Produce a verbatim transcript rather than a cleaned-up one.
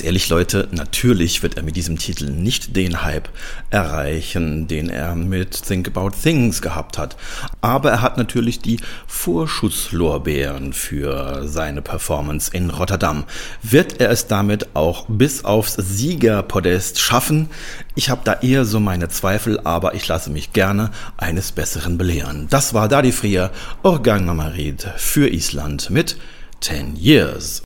ehrlich, Leute, natürlich wird er mit diesem Titel nicht den Hype erreichen, den er mit Think About Things gehabt hat. Aber er hat natürlich die Vorschusslorbeeren für seine Performance in Rotterdam. Wird er es damit auch bis aufs Siegerpodest schaffen? Ich habe da eher so meine Zweifel, aber ich lasse mich gerne eines Besseren belehren. Das war Daði Freyr, Organ Mamarit für Island mit ten years.